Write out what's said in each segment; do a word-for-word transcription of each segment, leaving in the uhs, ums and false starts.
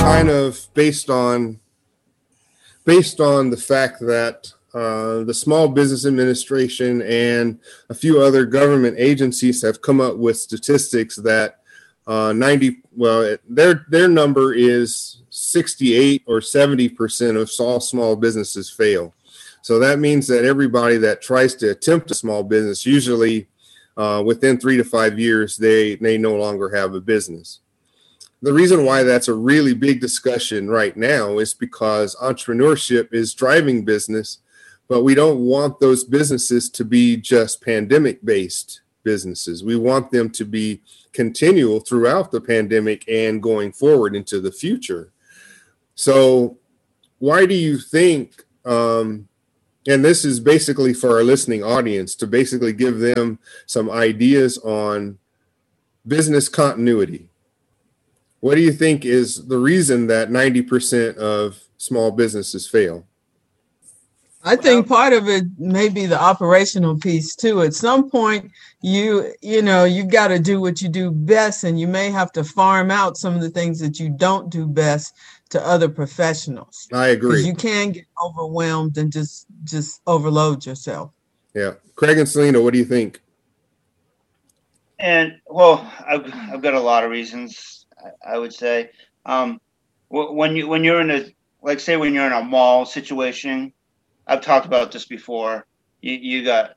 kind of based on based on the fact that uh, the Small Business Administration and a few other government agencies have come up with statistics that uh, ninety well their their number is sixty-eight or seventy percent of all small businesses fail. So that means that everybody that tries to attempt a small business, usually uh, within three to five years, they, they no longer have a business. The reason why that's a really big discussion right now is because entrepreneurship is driving business, but we don't want those businesses to be just pandemic-based businesses. We want them to be continual throughout the pandemic and going forward into the future. So why do you think, um, and this is basically for our listening audience, to basically give them some ideas on business continuity. What do you think is the reason that ninety percent of small businesses fail? I think part of it may be the operational piece too. At some point, you you know, you've got to do what you do best, and you may have to farm out some of the things that you don't do best to other professionals. I agree. Because you can get overwhelmed and just just overload yourself. Yeah. Craig and Selena, what do you think? And well, I've, I've got a lot of reasons, I, I would say. Um, when you when you're in a, like say when you're in a mall situation, I've talked about this before. You, you got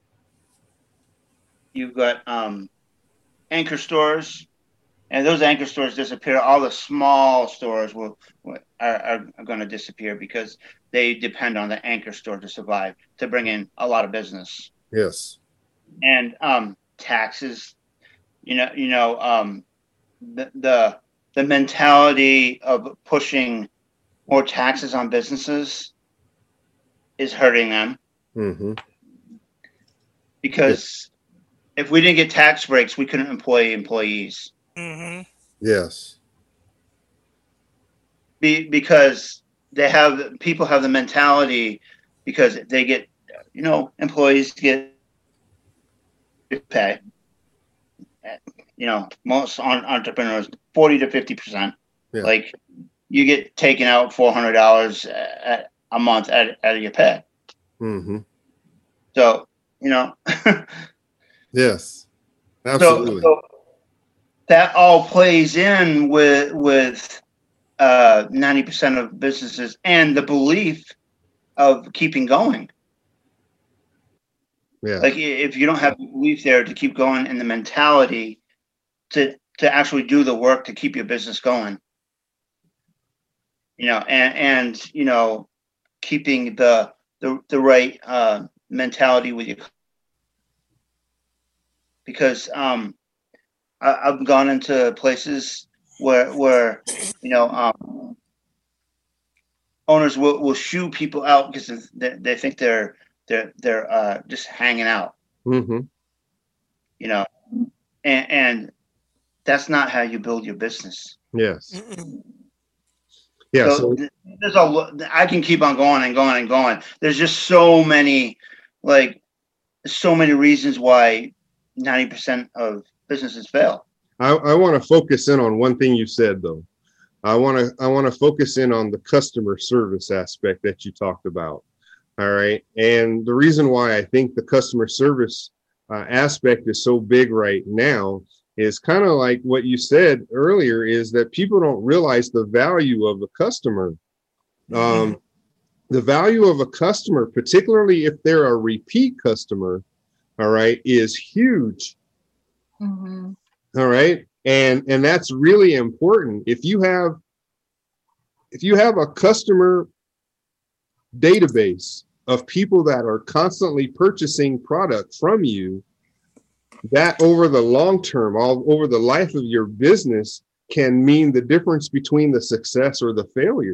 you've got um, anchor stores, and those anchor stores disappear. All the small stores will are, are, are going to disappear because they depend on the anchor store to survive, to bring in a lot of business. Yes. And um, taxes, you know, you know, um, the the the mentality of pushing more taxes on businesses is hurting them. Mm-hmm. Because yes. if we didn't get tax breaks, we couldn't employ employees. Mm-hmm. Yes. Be, because they have people have the mentality because they get, you know, employees get pay. You know, most entrepreneurs forty to fifty percent. Yeah. Like you get taken out four hundred dollars at a month out, out of your pay. Mm-hmm. So, you know. Yes, absolutely. So, so that all plays in with with uh, ninety percent of businesses and the belief of keeping going. Yeah. Like if you don't have the belief there to keep going and the mentality to to actually do the work to keep your business going. You know, and, and you know, keeping the the, the right uh, mentality with you. Because um, I, I've gone into places where where you know um, owners will, will shoo people out because they, they think they're they're they're uh, just hanging out. Mm-hmm. You know, and, and that's not how you build your business. Yes. Mm-mm. Yeah. So, so there's a, I can keep on going and going and going. There's just so many, like, so many reasons why ninety percent of businesses fail. I, I want to focus in on one thing you said, though. I want to I want to focus in on the customer service aspect that you talked about. All right. And the reason why I think the customer service uh, aspect is so big right now is kind of like what you said earlier, is that people don't realize the value of a customer. Um, the value of a customer, particularly if they're a repeat customer, all right, is huge. Mm-hmm. All right. And, and that's really important. If you have, if you have a customer database of people that are constantly purchasing product from you, that over the long term, all over the life of your business, can mean the difference between the success or the failure.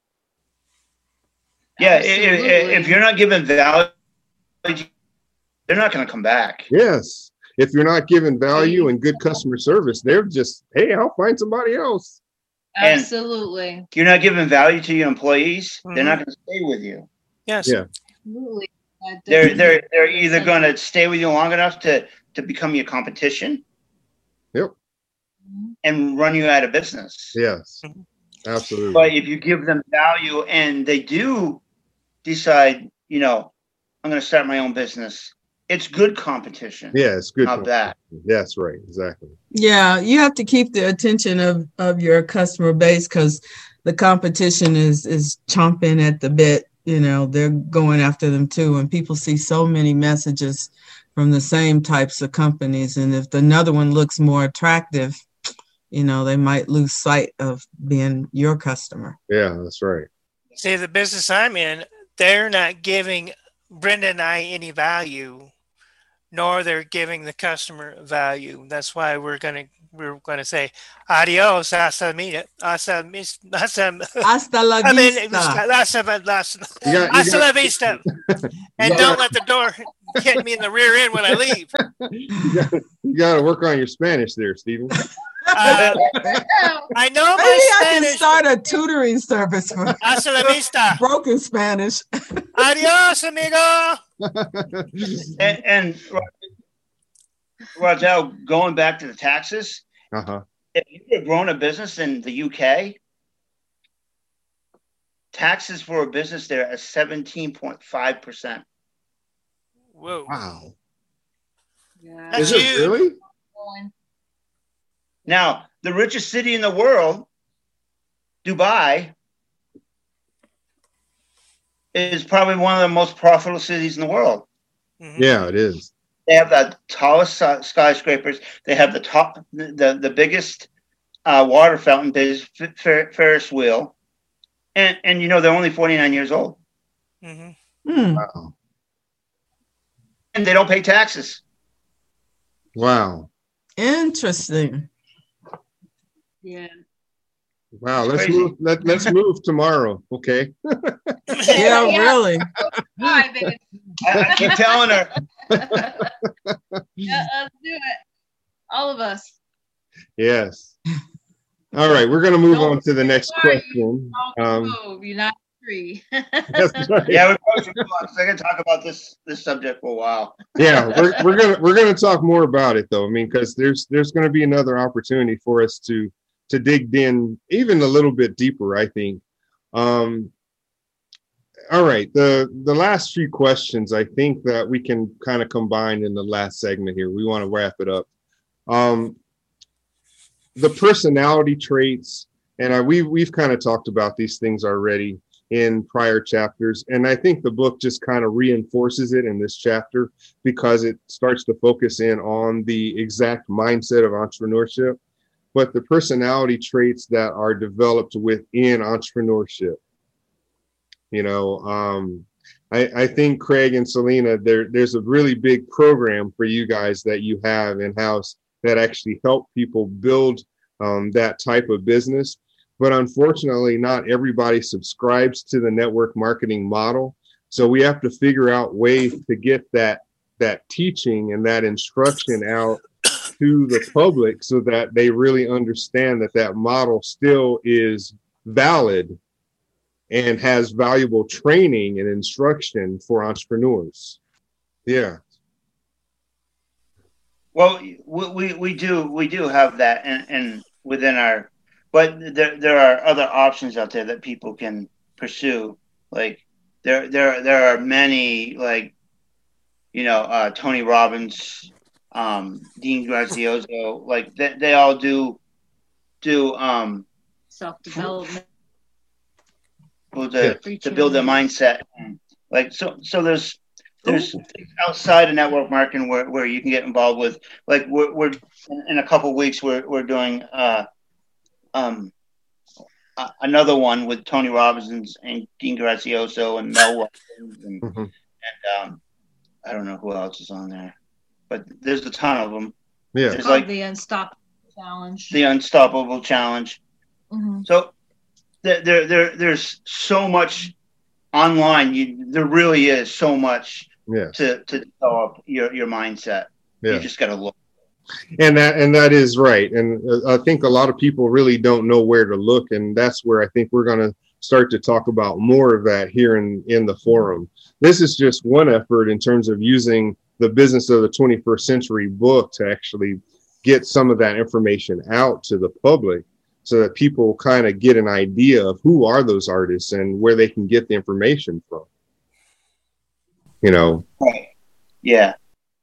Yeah, if, if you're not giving value, they're not going to come back. Yes. If you're not giving value and good customer service, they're just, hey, I'll find somebody else. Absolutely. And you're not giving value to your employees, Mm-hmm. they're not going to stay with you. Yes. Yeah. Absolutely. They're they're they're either going to stay with you long enough to to become your competition. Yep. And run you out of business. Yes. Absolutely. But if you give them value and they do decide, you know, I'm going to start my own business, it's good competition. Yeah, it's good. How that? That's right. Exactly. Yeah, you have to keep the attention of, of your customer base because the competition is is chomping at the bit. You know, they're going after them too. And people see so many messages from the same types of companies. And if another one looks more attractive, you know, they might lose sight of being your customer. Yeah, that's right. See, the business I'm in, they're not giving Brenda and I any value, nor they're giving the customer value. That's why we're gonna we're gonna say adios, hasta mi, hasta mis, hasta, hasta la I mean, vista. hasta, hasta, You got- you hasta got- la vista, and You don't got- let the door hit me in the rear end when I leave. You got, you got to work on your Spanish there, Stephen. Uh, I know Maybe my I can Spanish. start a tutoring service for Hasta la vista. broken Spanish. Adios, amigo. And, and Rogel, going back to the taxes, Uh-huh. if you were growing a business in the U K, taxes for a business there are seventeen point five percent. Whoa. Wow. Yeah. That's Is it huge. really? Now, the richest city in the world, Dubai, is probably one of the most profitable cities in the world. Mm-hmm. Yeah, it is. They have the tallest uh, skyscrapers. They have the top, the the biggest uh, water fountain, biz, fer- Ferris wheel, and and you know they're only forty-nine years old, Mm-hmm. Hmm. Wow. and they don't pay taxes. Wow. Interesting. Yeah. Wow. It's Let's crazy. move. Let, let's move tomorrow. Okay. Yeah, really. Hi, baby. I, I keep telling her. Yeah, let's do it. All of us. Yes. All right. We're going to move Don't on to the next worry. question. Don't Um, move. You're not free. That's right. Yeah, we're probably should move on, 'cause I can talk about this this subject for a while. Yeah, we're, we're gonna we're gonna talk more about it though. I mean, because there's there's gonna be another opportunity for us to to dig in even a little bit deeper, I think. Um, all right, the the last few questions I think that we can kind of combine in the last segment here. We want to wrap it up. Um, the personality traits, and I, we we've kind of talked about these things already in prior chapters. And I think the book just kind of reinforces it in this chapter because it starts to focus in on the exact mindset of entrepreneurship, but the personality traits that are developed within entrepreneurship. You know, um, I, I think Craig and Selena, there, there's a really big program for you guys that you have in-house that actually help people build um, that type of business. But unfortunately, not everybody subscribes to the network marketing model. So we have to figure out ways to get that that teaching and that instruction out to the public so that they really understand that that model still is valid and has valuable training and instruction for entrepreneurs. Yeah. Well, we we, we do we do have that, and and within our. But there there are other options out there that people can pursue. Like there there there are many, like, you know, uh, Tony Robbins, um, Dean Grazioso, like they, they all do do um Self-development. to to build their mindset. Like so so there's there's things outside of network marketing where, where you can get involved with. Like we're we're in a couple of weeks we're we're doing uh Um, uh, another one with Tony Robbins and Dean Grazioso and Mel Watkins and, Mm-hmm. and um, I don't know who else is on there, but there's a ton of them. Yeah. There's Called like the Unstoppable Challenge. the Unstoppable Challenge. Mhm. So there, there, there, there's so much online. You, there really is so much Yeah. to to develop your your mindset. Yeah. You just got to look. And that and that is right. And uh, I think a lot of people really don't know where to look. And that's where I think we're going to start to talk about more of that here in, in the forum. This is just one effort in terms of using the Business of the twenty-first Century book to actually get some of that information out to the public. so that people kind of get an idea of who are those artists and where they can get the information from. You know. Right. Yeah.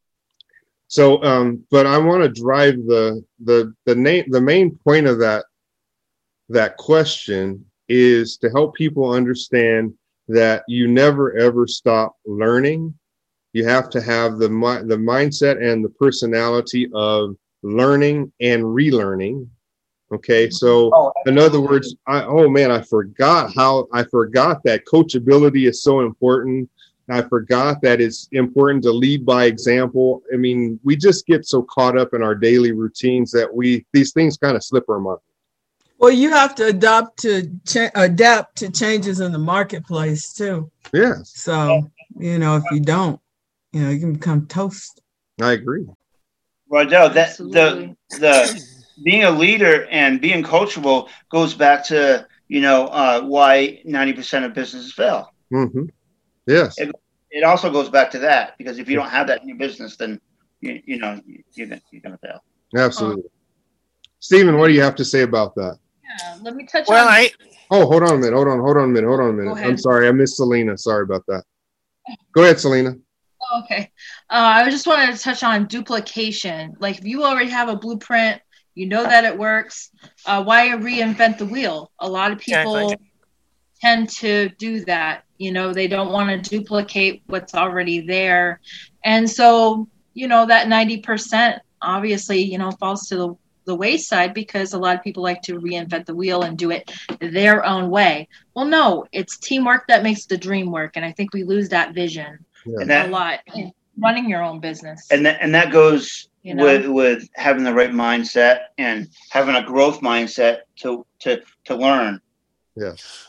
So, um, but I want to drive the the the name the main point of that that question is to help people understand that you never ever stop learning. You have to have the mi- the mindset and the personality of learning and relearning. Okay, so Oh, in other words, I oh man, I forgot how I forgot that coachability is so important. I forgot that it's important to lead by example. I mean, we just get so caught up in our daily routines that we these things kind of slip our mind. Well, you have to adopt to cha- adapt to changes in the marketplace too. Yes, So, you know, if you don't, you know, you can become toast. I agree. Rodell, that the Absolutely. the being a leader and being coachable goes back to, you know, uh, why ninety percent of businesses fail. Mm-hmm. Yes. It, it also goes back to that, because if you don't have that in your business, then you, you know you're gonna, you're gonna fail. Absolutely. Stephen, what do you have to say about that? Yeah, let me touch Well, on. I Oh, hold on a minute. Hold on. Hold on a minute. Hold on a Go minute. ahead. I'm sorry. I missed Selena. Sorry about that. Go ahead, Selena. Oh, okay. Uh, I just wanted to touch on duplication. Like, if you already have a blueprint, you know that it works. Uh, why reinvent the wheel? A lot of people Exactly. tend to do that. You know, they don't want to duplicate what's already there. And so, you know, that ninety percent obviously, you know, falls to the, the wayside, because a lot of people like to reinvent the wheel and do it their own way. Well, no, it's teamwork that makes the dream work. And I think we lose that vision Yeah. And a that lot in running your own business. and that and that goes You know? with with having the right mindset and having a growth mindset to to to learn Yes.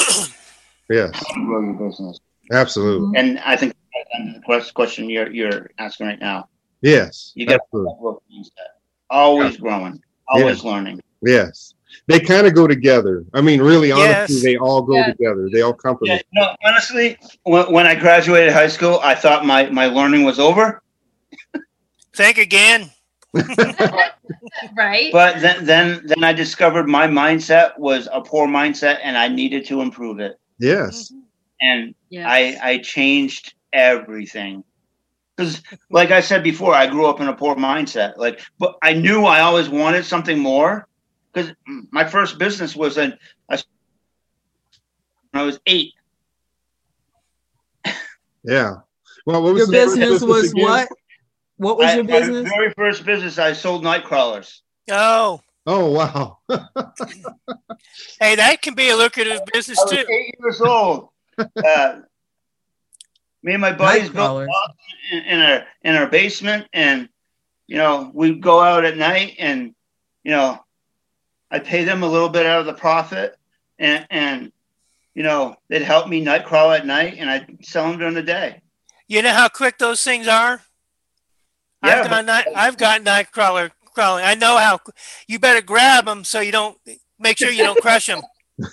Yes. how to grow your business. Absolutely. And I think that's the quest- question you're you're asking right now. Yes. You got to have Absolutely. that growth mindset. Always growing, always learning. Yes. They kind of go together. I mean, really, honestly, Yes. they all go Yeah. together. They all Yeah, complement. no, honestly, when, when I graduated high school, I thought my, my learning was over. think again. Right? But then, then, then I discovered my mindset was a poor mindset, and I needed to improve it. Yes. And Yes. I, I changed everything. Because, like I said before, I grew up in a poor mindset. Like, but I knew I always wanted something more. Because my first business was in I, when I was eight. Yeah. Well, what was Your the first business was again? what? What was I, your my business? very first business, I sold night crawlers. Oh, Oh, wow. hey, that can be a lucrative business I was too. eight years old. Uh, me and my buddies built Nightcrawlers. a box in, in our in our basement, and you know we'd go out at night, and you know I'd pay them a little bit out of the profit, and and you know they'd help me night crawl at night, and I'd sell them during the day. You know how quick those things are? Yeah, I've got night, I've got night crawler crawling. I know how. You better grab them so you don't. Make sure you don't crush them.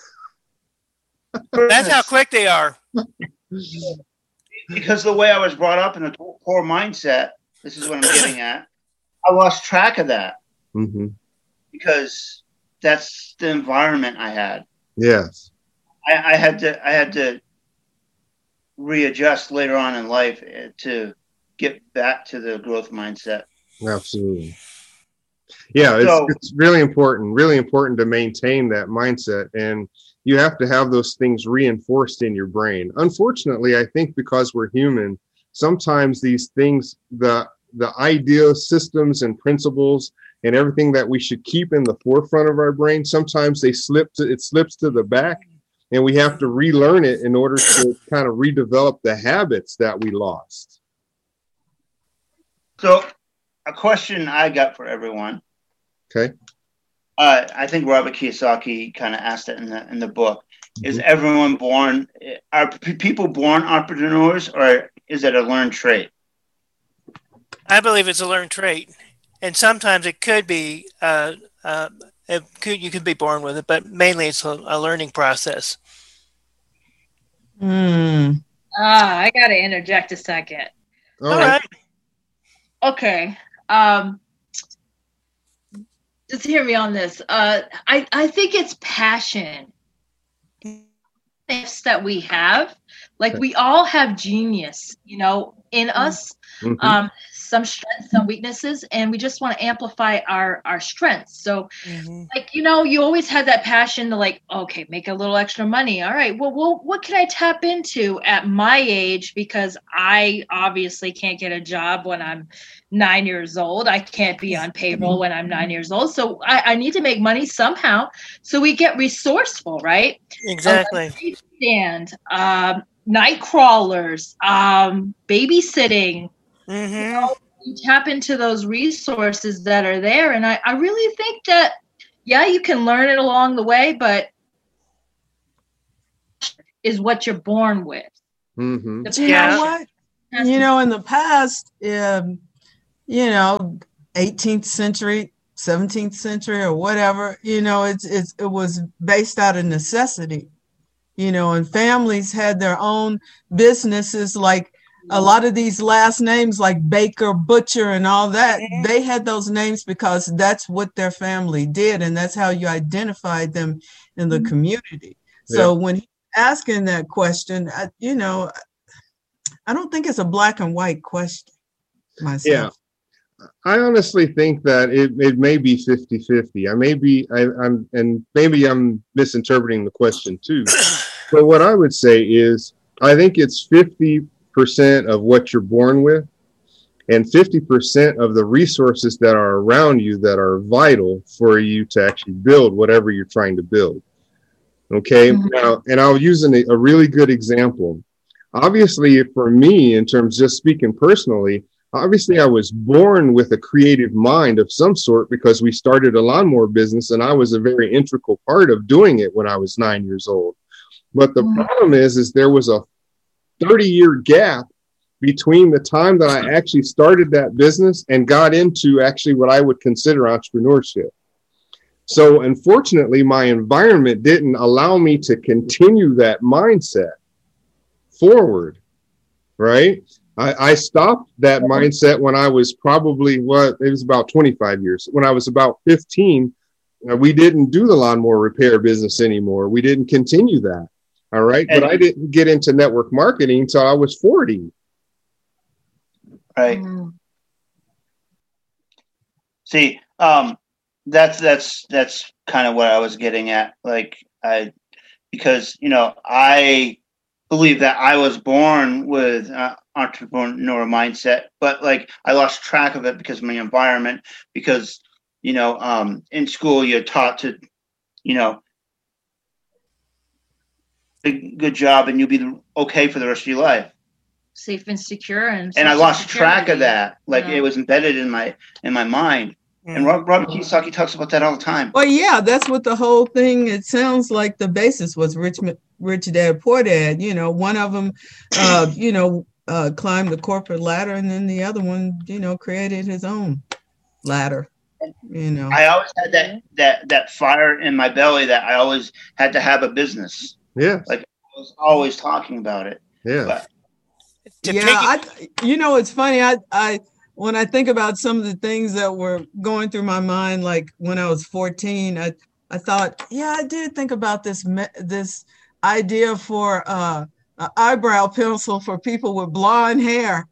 That's how quick they are. Because the way I was brought up in a poor mindset, this is what I'm getting at. I lost track of that Mm-hmm. because that's the environment I had. Yes. I, I had to I had to readjust later on in life uh, to get back to the growth mindset. Absolutely. Yeah, it's, So- it's really important, really important to maintain that mindset. And you have to have those things reinforced in your brain. Unfortunately, I think because we're human, sometimes these things, the the ideas, systems, and principles, and everything that we should keep in the forefront of our brain, sometimes they slip to it slips to the back, and we have to relearn it in order to kind of redevelop the habits that we lost. So, a question I got for everyone. Okay. Uh, I think Robert Kiyosaki kind of asked it in the in the book. Is everyone born? Are p- people born entrepreneurs, or is it a learned trait? I believe it's a learned trait, and sometimes it could be. Uh, uh, it could you could be born with it, but mainly it's a, a learning process. Hmm. Ah, I gotta interject a second. All All right. right. Okay. Um, just hear me on this. Uh, I, I think it's passion that we have. Like we all have genius, you know, in us. Mm-hmm. Um, some strengths, some weaknesses, and we just want to amplify our our strengths. So mm-hmm. like, you know, you always had that passion to like, okay, make a little extra money. All right, well, well, what can I tap into at my age? Because I obviously can't get a job when I'm nine years old. I can't be on payroll when I'm nine years old. So I, I need to make money somehow. So we get resourceful, right? Exactly. Um, stand, um, night crawlers, um, babysitting. Mm-hmm. You know, you tap into those resources that are there. And I, I really think that, yeah, you can learn it along the way, but is what you're born with. Mm-hmm. You yeah. know what? You know, in the past, um, you know, eighteenth century, seventeenth century or whatever, you know, it's, it's it was based out of necessity, you know, and families had their own businesses. Like a lot of these last names like Baker, Butcher, and all that, they had those names because that's what their family did. And that's how you identified them in the community. Yeah. So when he's asking that question, I, you know, I don't think it's a black and white question myself. Yeah. I honestly think that it, it may be fifty-fifty. I may be, I, I'm, and maybe I'm misinterpreting the question too. But what I would say is, I think it's fifty percent of what you're born with and fifty percent of the resources that are around you that are vital for you to actually build whatever you're trying to build. Okay. Mm-hmm. Now, and I'll use an, a really good example. Obviously, for me, in terms of just speaking personally, obviously I was born with a creative mind of some sort because we started a lawnmower business and I was a very integral part of doing it when I was nine years old. But the mm-hmm. problem is, is there was a thirty year gap between the time that I actually started that business and got into actually what I would consider entrepreneurship. So unfortunately, my environment didn't allow me to continue that mindset forward, right? I, I stopped that mindset when I was probably, what, it was about twenty-five years. When I was about fifteen, uh, we didn't do the lawnmower repair business anymore. We didn't continue that. All right. And, but I didn't get into network marketing until I was forty. Right. Mm. See, um, that's, that's, that's kind of what I was getting at. Like, I, because, you know, I believe that I was born with uh, entrepreneur mindset, but like I lost track of it because of my environment, because, you know, um, in school you're taught to, you know, a good job and you'll be okay for the rest of your life. Safe and secure. And, and I lost track of that. Like yeah. It was embedded in my, in my mind. Mm. And Robert, Robert Kiyosaki talks about that all the time. Well, yeah, that's what the whole thing, it sounds like the basis was Rich, Rich Dad, Poor Dad. You know, one of them, uh, you know, uh, climbed the corporate ladder, and then the other one, you know, created his own ladder. You know, I always had that, that, that fire in my belly that I always had to have a business. Yeah. Like I was always talking about it. Yeah. But, yeah. I, you know, it's funny. I, I, when I think about some of the things that were going through my mind, like when I was fourteen, I, I thought, yeah, I did think about this, this idea for uh, an eyebrow pencil for people with blonde hair.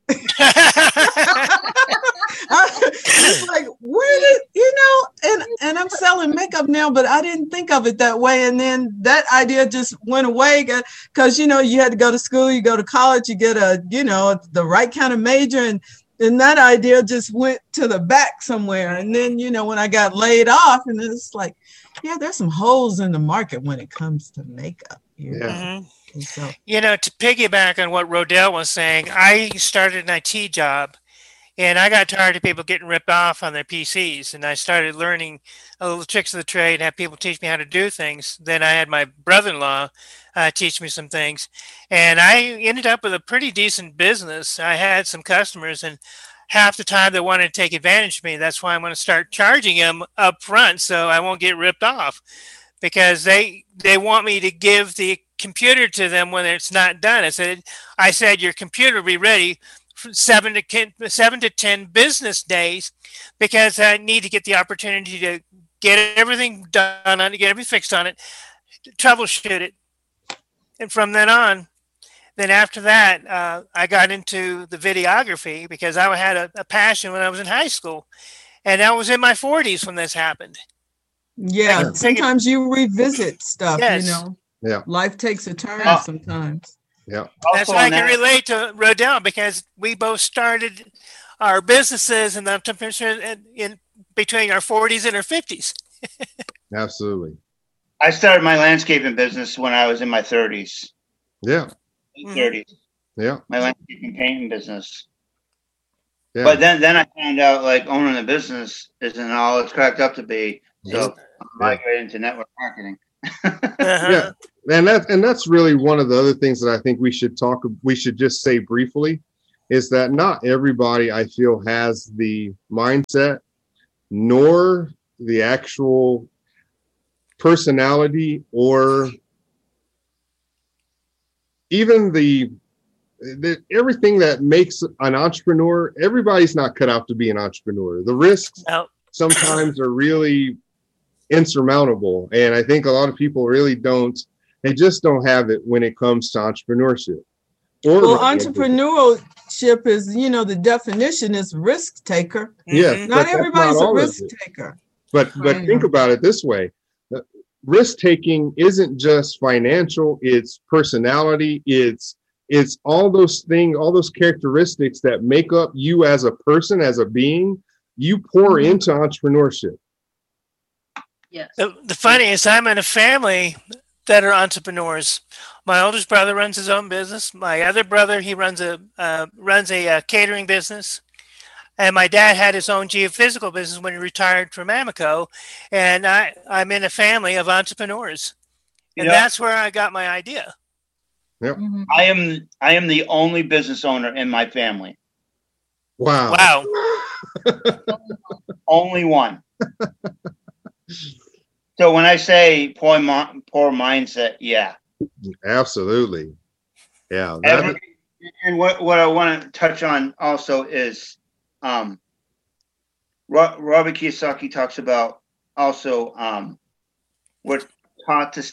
It's like, where did, you know, and, and I'm selling makeup now, but I didn't think of it that way. And then that idea just went away because, you know, you had to go to school, you go to college, you get a, you know, the right kind of major. And, and that idea just went to the back somewhere. And then, you know, when I got laid off, and it's like, yeah, there's some holes in the market when it comes to makeup. You know? Yeah. So, you know, to piggyback on what Rodell was saying, I started an I T job. And I got tired of people getting ripped off on their P Cs. And I started learning a little tricks of the trade, have people teach me how to do things. Then I had my brother-in-law uh, teach me some things. And I ended up with a pretty decent business. I had some customers, and half the time they wanted to take advantage of me. That's why I'm going to start charging them up front so I won't get ripped off. Because they they want me to give the computer to them when it's not done. I said, I said your computer will be ready seven to ten, seven to ten business days, because I need to get the opportunity to get everything done on it, get everything fixed on it, troubleshoot it. And from then on, then after that, uh, I got into the videography because I had a, a passion when I was in high school. And I was in my forties when this happened. Yeah, I sometimes you revisit stuff, Yes. you know. Yeah. Life takes a turn Oh. sometimes. Yeah. That's Also why I on can that- relate to Rodell because we both started our businesses in the entrepreneurship in, in between our forties and our fifties. Absolutely. I started my landscaping business when I was in my thirties, Yeah. Mhm. thirties. Yeah. My landscaping painting business. Yeah. But then, then I found out like owning a business isn't all it's cracked up to be. So I migrated into network marketing. Uh-huh. Yeah. And that and that's really one of the other things that I think we should talk we should just say briefly is that not everybody I feel has the mindset nor the actual personality or even the, the everything that makes an entrepreneur. Everybody's not cut out to be an entrepreneur. The risks No. sometimes are really insurmountable, and I think a lot of people really don't they just don't have it when it comes to entrepreneurship. Or Well, entrepreneurship is, you know, the definition is risk taker. Yes, Mhm. but Not that's everybody's not a all of risk it. taker. But but Right. think about it this way. Risk taking isn't just financial, it's personality, it's it's all those things, all those characteristics that make up you as a person, as a being, you pour Mhm. into entrepreneurship. Yes. The, the funny is I'm in a family that are entrepreneurs. My oldest brother runs his own business. My other brother, he runs a uh, runs a uh, catering business. And my dad had his own geophysical business when he retired from Amoco. And I, I'm in a family of entrepreneurs. And Yeah. that's where I got my idea. Mhm. I am I am the only business owner in my family. Wow. Wow. Only one. So when I say poor, mi- poor mindset, yeah. Absolutely. Yeah. that- Every, and what, what I want to touch on also is um, Ro- Robert Kiyosaki talks about also um, we're taught to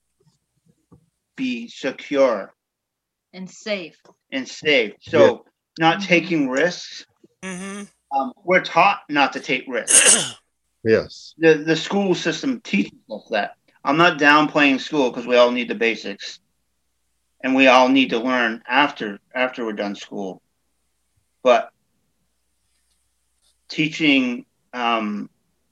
be secure And safe. and safe. So not taking risks. hmm Um, we're taught not to take risks. yes. The the school system teaches us that. I'm not downplaying school because we all need the basics, and we all need to learn after after we're done school. But teaching um,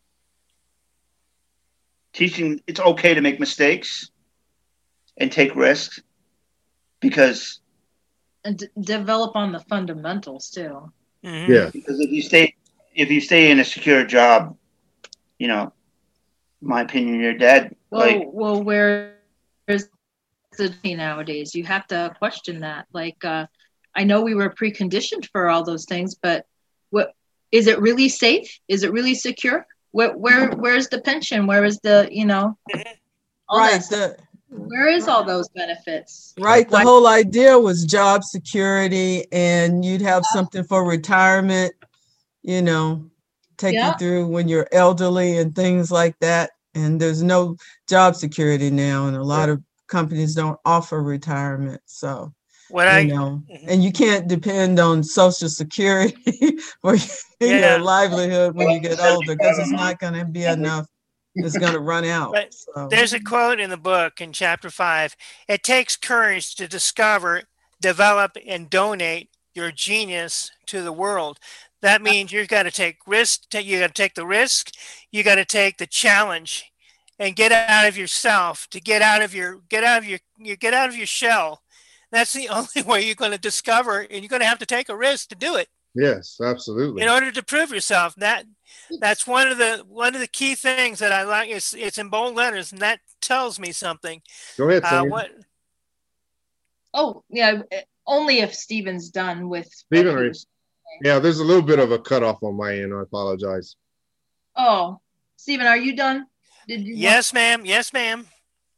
teaching it's okay to make mistakes and take risks because And d- develop on the fundamentals too. hmm Yeah. because if you stay if you stay in a secure job, you know, in my opinion, you're dead. Well, Like well, where is the nowadays? You have to question that. Like, uh, I know we were preconditioned for all those things, but what is it really safe? Is it really secure? Where, where, where's the pension? Where is the, you know, all Right. that stuff? The, Where is all those benefits? right. The Why- whole idea was job security, and you'd have something for retirement, you know, take Yeah. you through when you're elderly and things like that. And there's no job security now, and a lot of companies don't offer retirement. So, What you I know, Mhm. and you can't depend on Social Security for Yeah. your livelihood when you get older, because it's not going to be enough. It's going to run out. But So, There's a quote in the book in chapter five. It takes courage to discover, develop, and donate your genius to the world. That means you've got to take risk. You got to take the risk. You got to take the challenge, and get out of yourself. To get out of your get out of your you get out of your shell. That's the only way you're going to discover, and you're going to have to take a risk to do it Yes, absolutely. in order to prove yourself. That that's one of the one of the key things that I like. It's it's in bold letters, and that tells me something. Go ahead, Uh, Sonia. what Oh, yeah. Only if Steven's done with. what Stephen, he are- was- Yeah, there's a little bit of a cutoff on my end. I apologize. Oh, Steven, are you done? Did you? want- Yes, ma'am. Yes, ma'am.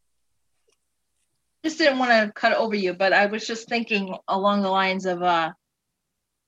just didn't want to cut over you, but I was just thinking along the lines of, uh,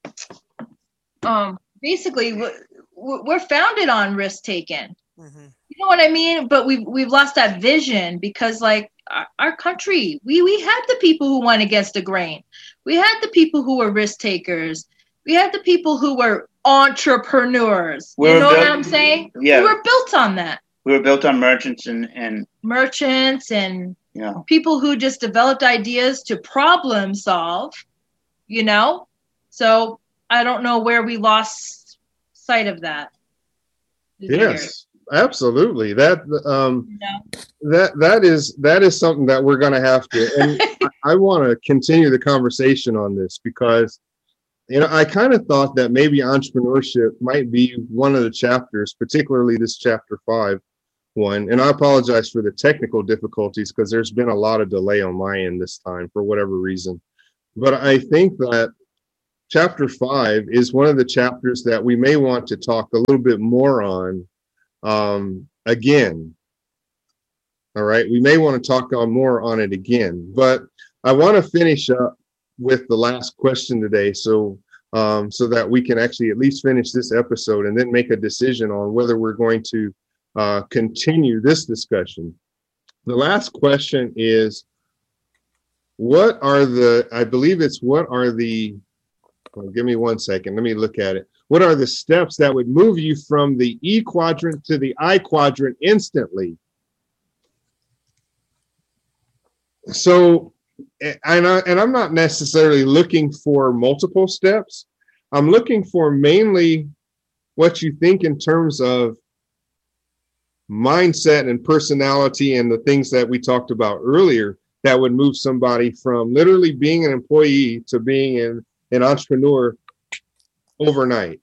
um, basically, we're, we're founded on risk taking. hmm You know what I mean? But we've we've lost that vision because, like, our, our country, we we had the people who went against the grain. We had the people who were risk takers. We had the people who were entrepreneurs. We're you know built, what I'm saying? Yeah. We were built on that. We were built on merchants and, and merchants and you know, people who just developed ideas to problem solve, you know? So I don't know where we lost sight of that. Yes, absolutely. That um Yeah. that that is that is something that we're going to have to, and I, I want to continue the conversation on this because, you know, I kind of thought that maybe entrepreneurship might be one of the chapters, particularly this chapter five one. And I apologize for the technical difficulties because there's been a lot of delay on my end this time for whatever reason. But I think that chapter five is one of the chapters that we may want to talk a little bit more on um, again. All right. We may want to talk on more on it again, but I want to finish up with the last question today. So, um, so that we can actually at least finish this episode and then make a decision on whether we're going to uh, continue this discussion. The last question is, what are the, I believe it's what are the, well, give me one second. Let me look at it. What are the steps that would move you from the E quadrant to the I quadrant instantly? So, and, I, and I'm not necessarily looking for multiple steps. I'm looking for mainly what you think in terms of mindset and personality and the things that we talked about earlier that would move somebody from literally being an employee to being an, an entrepreneur overnight.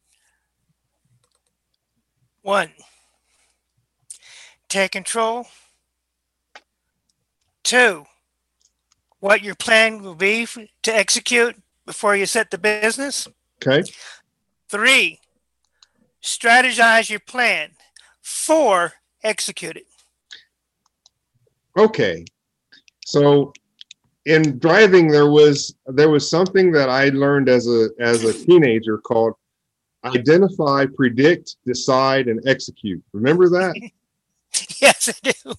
One, take control. Two, what your plan will be f- to execute before you set the business. Okay. Three, strategize your plan. Four, execute it. Okay. So in driving, there was there was something that I learned as a as a teenager called identify, predict, decide, and execute. Remember that? Yes, I do.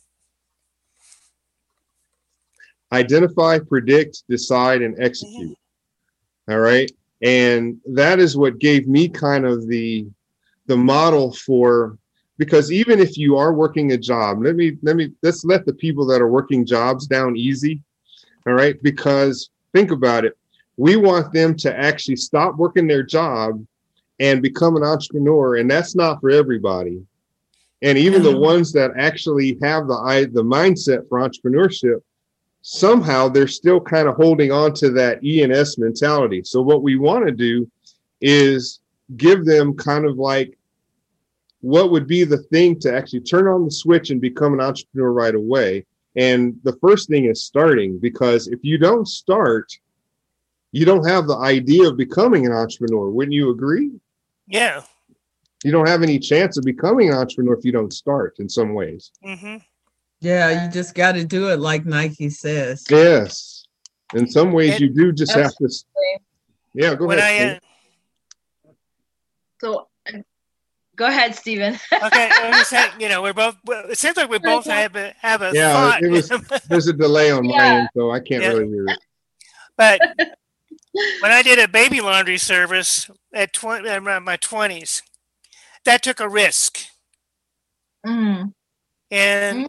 Identify, predict, decide, and execute. All right. And that is what gave me kind of the the model for, because even if you are working a job, let me let me let's let the people that are working jobs down easy. All right. Because think about it. We want them to actually stop working their job and become an entrepreneur. And that's not for everybody. And even the ones that actually have the the mindset for entrepreneurship, somehow they're still kind of holding on to that E and S mentality. So what we want to do is give them kind of like what would be the thing to actually turn on the switch and become an entrepreneur right away. And the first thing is starting, because if you don't start, you don't have the idea of becoming an entrepreneur. Wouldn't you agree? Yeah. You don't have any chance of becoming an entrepreneur if you don't start in some ways. Mm-hmm. Yeah, you just got to do it like Nike says. Yes. In some ways, It, you do just have to. Yeah, go when ahead. I, uh, So go ahead, Stephen. okay, I was saying, you know, we're both. Well, it seems like we both have a have a Yeah, thought. it was. There's a delay on my Yeah. end, so I can't Yeah. really hear it. But when I did a baby laundry service at twenty, around my twenties, that took a risk. Mm. And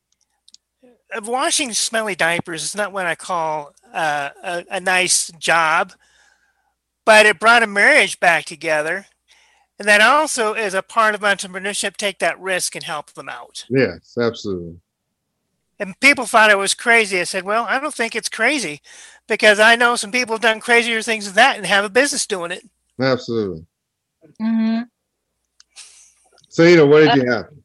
of washing smelly diapers is not what I call uh, a, a nice job, but it brought a marriage back together. And that also is a part of entrepreneurship, take that risk and help them out. Yes, absolutely. And people thought it was crazy. I said, well, I don't think it's crazy, because I know some people have done crazier things than that and have a business doing it. Absolutely. Mm-hmm. So, you know, what did you have?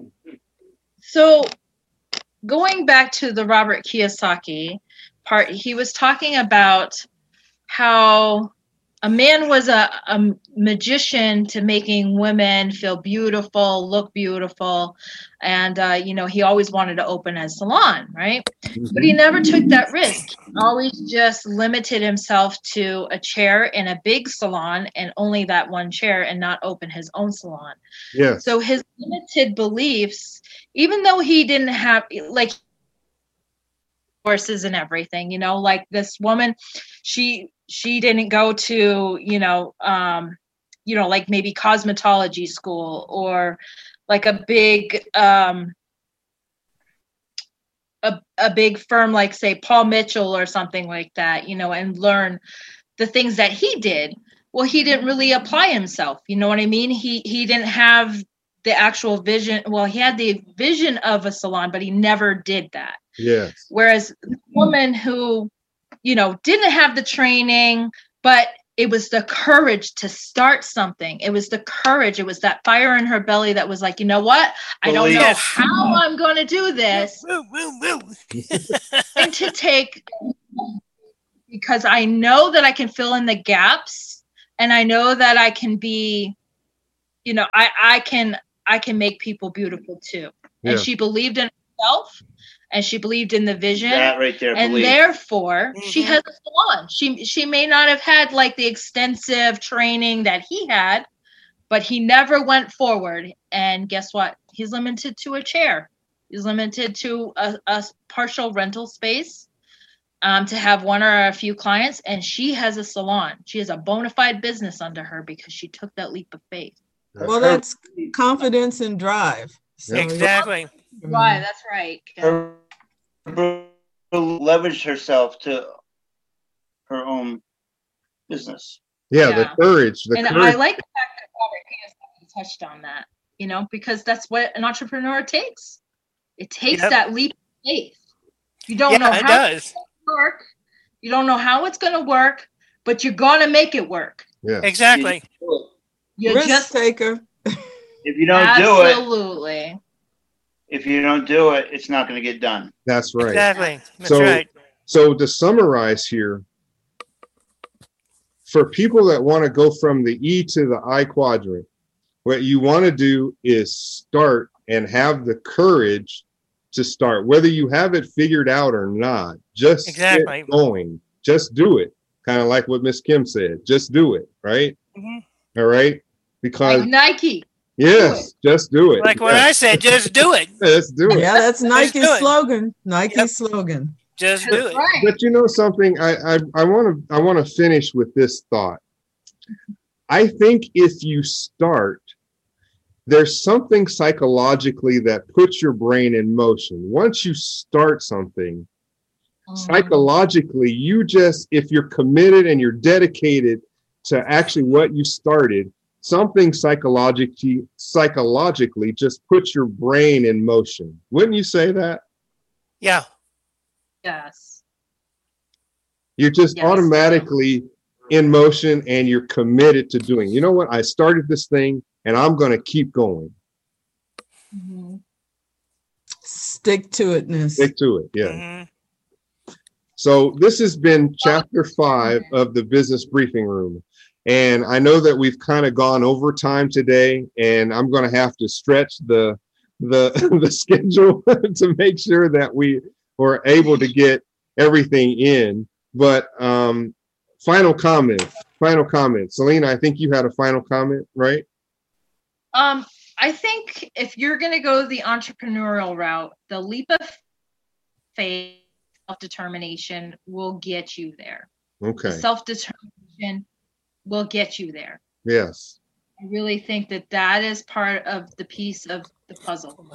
So going back to the Robert Kiyosaki part, he was talking about how a man was a, a magician to making women feel beautiful, look beautiful. And, uh, you know, he always wanted to open a salon, right? Mhm. But he never took that risk. He always just limited himself to a chair in a big salon and only that one chair and not open his own salon. Yes. So his limited beliefs, even though he didn't have, like, courses and everything, you know, like this woman, she she didn't go to, you know, um, you know, like maybe cosmetology school or like a big um a, a big firm like say Paul Mitchell or something like that, you know, and learn the things that he did. Well, he didn't really apply himself, you know what I mean? He he didn't have the actual vision. Well, he had the vision of a salon, but he never did that. Yes. Whereas the woman who, you know, didn't have the training, but it was the courage to start something. It was the courage. It was that fire in her belly that was like, you know what? I don't know Yes. how I'm going to do this. Woo, woo, woo. And to take, because I know that I can fill in the gaps and I know that I can be, you know, I, I can, I can make people beautiful too. Yeah. And she believed in herself. And she believed in the vision, That right there, and believe. therefore Mhm. she has a salon. She she may not have had like the extensive training that he had, but he never went forward. And guess what? He's limited to a chair. He's limited to a, a partial rental space um, to have one or a few clients. And she has a salon. She has a bona fide business under her because she took that leap of faith. Well, that's confidence and drive. So, Exactly. Right, that's right. Her leveraged herself to her own business. Yeah, Yeah. the courage. The And courage. I like the fact that Robert Kiyosaki touched on that, you know, because that's what an entrepreneur takes. It takes Yep. that leap of faith. You don't Yeah, know it how does. it's going to work. You don't know how it's going to work, but you're going to make it work. yeah. Exactly. You risk just taker. If you don't do it, absolutely. if you don't do it, it's not going to get done. That's right. Exactly. That's So- right. So to summarize here, for people that want to go from the E to the I quadrant, what you want to do is start and have the courage to start, whether you have it figured out or not. Just Exactly. get going. Just do it. Kind of like what Miss Kim said. Just do it. Right. Mhm. All right. Because Like Nike. yes, just do it. Like what Yeah. I said, just do it. Let's do it. Yeah, that's Nike's do it. slogan. Nike's Yep. slogan. Just do That's it. right. But you know something, I I want to I want to finish with this thought. I think if you start, there's something psychologically that puts your brain in motion. Once you start something, Mhm. psychologically, you just, if you're committed and you're dedicated to actually what you started, something psychologically psychologically just puts your brain in motion. Wouldn't you say that? Yeah. Yes. You're just Yes. automatically in motion and you're committed to doing. You know what? I started this thing and I'm going to keep going. Mhm. Stick to itness. Stick to it. Yeah. Mhm. So this has been chapter five of the Business Briefing Room. And I know that we've kind of gone over time today, and I'm going to have to stretch the the the schedule to make sure that we were able to get everything in. But um, final comment, final comment. Selena, I think you had a final comment, right? Um, I think if you're going to go the entrepreneurial route, the leap of faith, self-determination will get you there. Okay. Self-determination will get you there. Yes. I really think that that is part of the piece of the puzzle.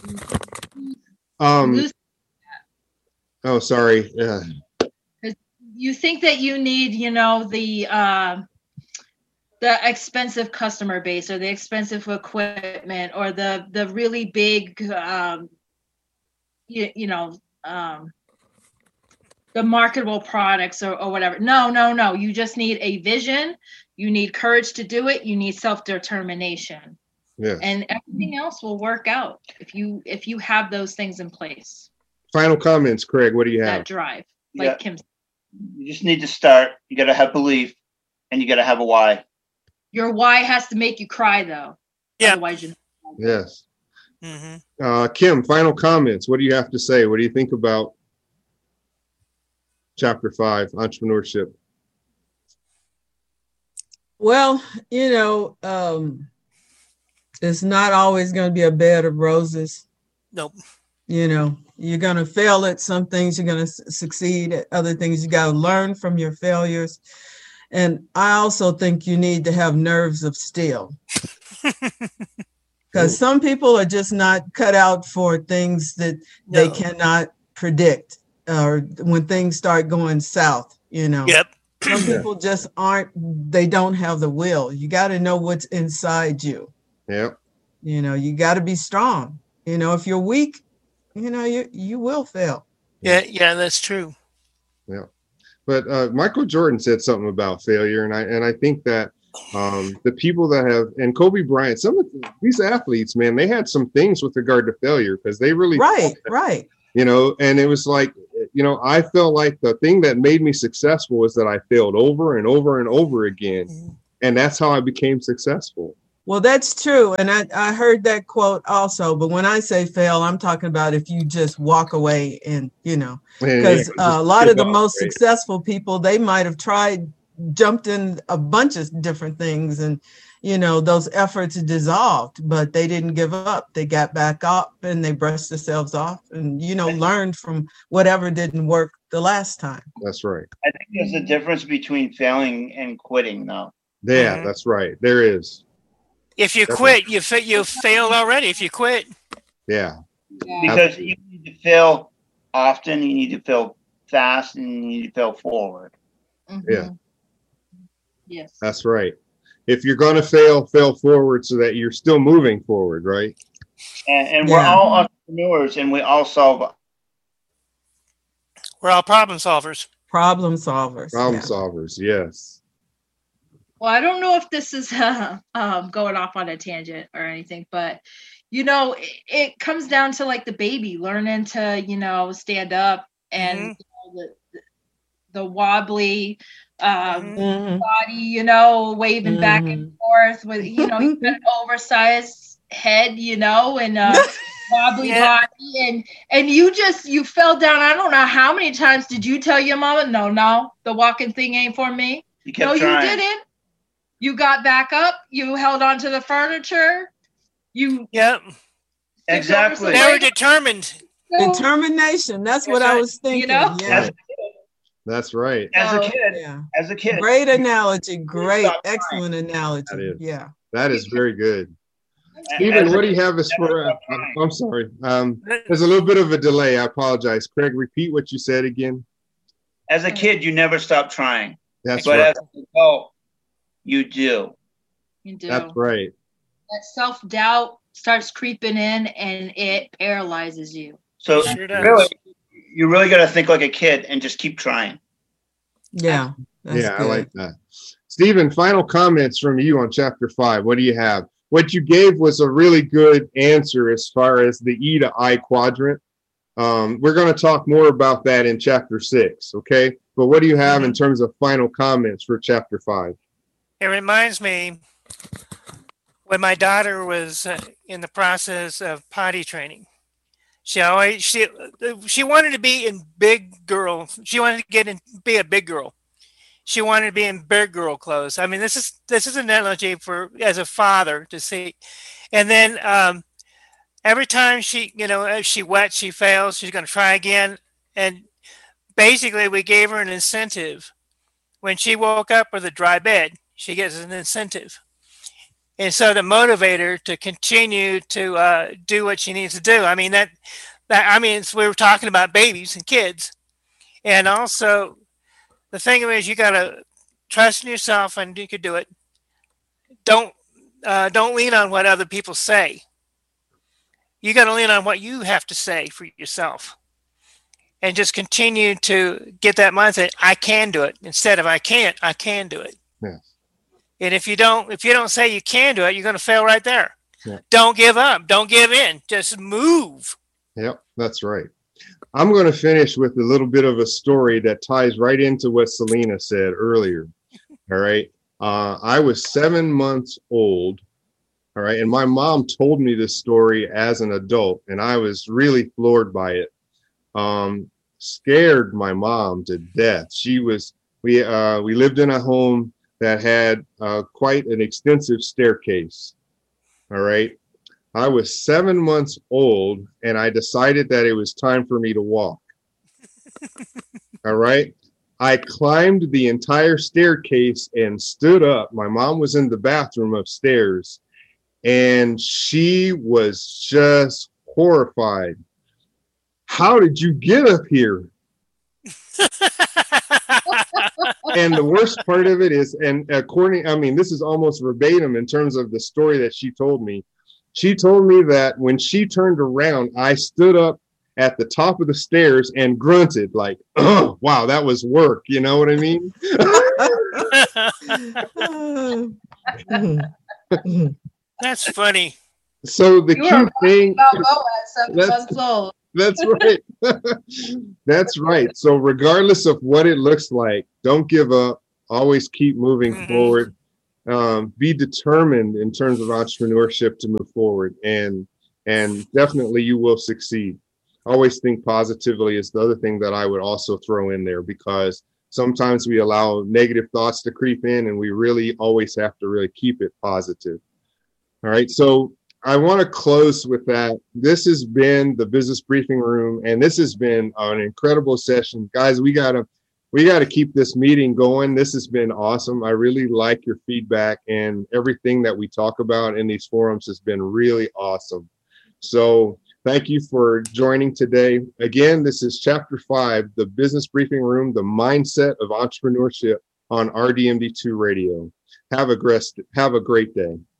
Um. Lose- Oh, sorry. Yeah. you think that you need, you know, the uh, the expensive customer base or the expensive equipment or the the really big, um, you, you know, um, the marketable products or, or whatever. No, no, no. You just need a vision. You need courage to do it. You need self-determination. Yes. And everything else will work out if you if you have those things in place. Final comments, Craig. What do you That have? drive, like Yeah. Kim said. You just need to start. You got to have belief, and you got to have a why. Your why has to make you cry, though. Yeah. Otherwise, you. Yes. Mm-hmm. Uh, Kim, final comments. What do you have to say? What do you think about chapter five, entrepreneurship? Well, you know, um, it's not always going to be a bed of roses. Nope. You know, you're going to fail at some things, you're going to succeed at other things. You got to learn from your failures. And I also think you need to have nerves of steel. Because some people are just not cut out for things that they No. cannot predict, or when things start going south, you know. Yep. Some people just aren't, they don't have the will. You got to know what's inside you. Yep. You know, you got to be strong. You know, if you're weak, you know, you you will fail. Yeah, yeah, that's true. Yeah. But uh, Michael Jordan said something about failure, and I and I think that um, the people that have, and Kobe Bryant, some of these athletes, man, they had some things with regard to failure because they really, Right, right. you know, and it was like, you know, I felt like the thing that made me successful was that I failed over and over and over again, Mm-hmm. and that's how I became successful. Well, that's true. And I, I heard that quote also. But when I say fail, I'm talking about if you just walk away and, you know, because And, yeah, uh, a lot of the give up, most right? successful people, they might have tried, jumped in a bunch of different things, and, you know, those efforts dissolved, but they didn't give up. They got back up and they brushed themselves off and, you know, learned from whatever didn't work the last time. That's right. I think there's a difference between failing and quitting, though. Yeah, Mhm. that's right. There is. If you That's quit, you fa- you failed already. If you quit, Yeah. Yeah. Because you need to fail often, you need to fail fast, and you need to fail forward. Mhm. Yeah. Yes. That's right. If you're going to fail, fail forward so that you're still moving forward, right? And, and we're Yeah. all entrepreneurs, and we all solve. we're all problem solvers. Problem solvers. Problem yeah. solvers, yes. Well, I don't know if this is uh, um, going off on a tangent or anything, but you know, it, it comes down to like the baby learning to, you know, stand up and Mhm. you know, the, the the wobbly um, Mhm. Mhm. body, you know, waving back and Mhm. forth with, you know, you got an oversized head, you know, and uh, wobbly Yeah. body, and and you just you fell down. I don't know how many times did you tell your mama, no, no, the walking thing ain't for me. You kept No, trying. you didn't. You got back up. You held on to the furniture. You Yep. Exactly. So They were wait- determined. so- Determination. That's what That's I right. was thinking. know? Yeah. As, That's right. as a So- kid, Yeah. as a kid, Great analogy. Great. stop trying. Excellent analogy. That is. Yeah. That is very good. a- Stephen, as a what do you kid, have as never for? Uh, stop trying. I'm sorry. Um, there's a little bit of a delay. I apologize. Craig, repeat what you said again. As a kid, you never stop trying, That's but right. as an adult, you do. You do. That's right. That self-doubt starts creeping in and it paralyzes you. So Sure does. really, you really got to think like a kid and just keep trying. Yeah. That's yeah, I good. like that. Stephen, final comments from you on chapter five. What do you have? What you gave was a really good answer as far as the E to I quadrant. Um, we're going to talk more about that in chapter six, okay? But what do you have in terms of final comments for chapter five? It reminds me when my daughter was uh, in the process of potty training. She always she she wanted to be in big girl. She wanted to get in be a big girl. She wanted to be in big girl clothes. I mean, this is this is an analogy for as a father to see. And then um, every time she you know if she wet, she fails. She's going to try again. And basically, we gave her an incentive. When she woke up with a dry bed, she gets an incentive. And so to motivate her to continue to uh, do what she needs to do. I mean, that, that I mean, it's, we were talking about babies and kids. And also, the thing is, you got to trust in yourself and you can do it. Don't, uh, don't lean on what other people say. You got to lean on what you have to say for yourself. And just continue to get that mindset. I can do it. Instead of I can't, I can do it. Yes. And if you don't, if you don't say you can do it, you're going to fail right there. Yeah. Don't give up. Don't give in. Just move. Yep, that's right. I'm going to finish with a little bit of a story that ties right into what Selena said earlier. All right. Uh, I was seven months old. All right. And my mom told me this story as an adult, and I was really floored by it. Um, scared my mom to death. She was, we, uh, we lived in a home that had uh, quite an extensive staircase. All right. I was seven months old, and I decided that it was time for me to walk. All right. I climbed the entire staircase and stood up. My mom was in the bathroom upstairs, and she was just horrified. How did you get up here? And the worst part of it is, and according, I mean, this is almost verbatim in terms of the story that she told me. She told me that when she turned around, I stood up at the top of the stairs and grunted like, oh, wow, that was work. You know what I mean? That's funny. So the You key were thing, about Boaz, seven That's- months old. that's right. That's right. So regardless of what it looks like, don't give up. Always keep moving Mhm. forward. Um, be determined in terms of entrepreneurship to move forward, and and definitely you will succeed. Always think positively is the other thing that I would also throw in there, because sometimes we allow negative thoughts to creep in, and we really always have to really keep it positive. All right. So I want to close with that. This has been the Business Briefing Room, and this has been an incredible session. Guys, we got to we got to keep this meeting going. This has been awesome. I really like your feedback, and everything that we talk about in these forums has been really awesome. So thank you for joining today. Again, this is chapter five, the Business Briefing Room, the mindset of entrepreneurship on R D M D two Radio. Have a great, have a great day.